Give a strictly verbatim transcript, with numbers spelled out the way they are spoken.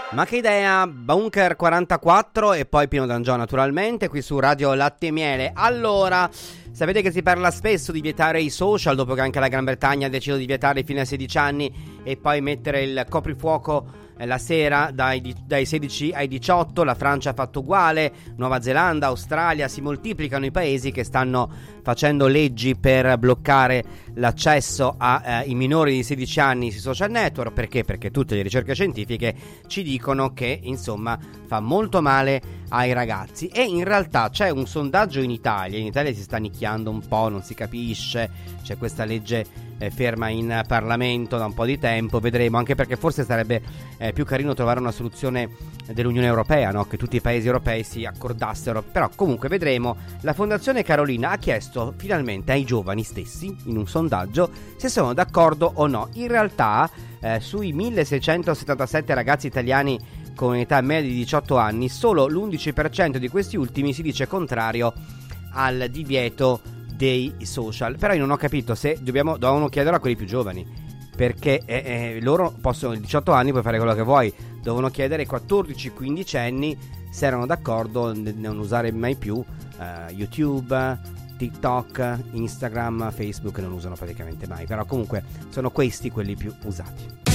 Ma che idea, Bunker quarantaquattro e poi Pino D'Angio naturalmente, qui su Radio Latte e Miele. Allora, sapete che si parla spesso di vietare i social, dopo che anche la Gran Bretagna ha deciso di vietare fino ai sedici anni e poi mettere il coprifuoco la sera dai, dai sedici ai diciotto. La Francia ha fatto uguale, Nuova Zelanda, Australia, si moltiplicano i paesi che stanno facendo leggi per bloccare l'accesso ai eh, minori di sedici anni sui social network. Perché? Perché tutte le ricerche scientifiche ci dicono che insomma fa molto male ai ragazzi. E in realtà c'è un sondaggio in Italia, in Italia si sta nicchiando un po', non si capisce, c'è questa legge eh, ferma in Parlamento da un po' di tempo, vedremo, anche perché forse sarebbe eh, più carino trovare una soluzione dell'Unione Europea, no? Che tutti i paesi europei si accordassero, però comunque vedremo. La Fondazione Carolina ha chiesto finalmente ai giovani stessi in un sondaggio se sono d'accordo o no. In realtà eh, sui milleseicentosettantasette ragazzi italiani con età media di diciotto anni, solo l'undici per cento di questi ultimi si dice contrario al divieto dei social. Però io non ho capito se dobbiamo, dovevano chiederlo a quelli più giovani, perché eh, eh, loro possono, diciotto anni puoi fare quello che vuoi, devono chiedere ai quattordici quindici anni se erano d'accordo nel non usare mai più eh, YouTube, TikTok, Instagram, Facebook non usano praticamente mai, però comunque sono questi quelli più usati.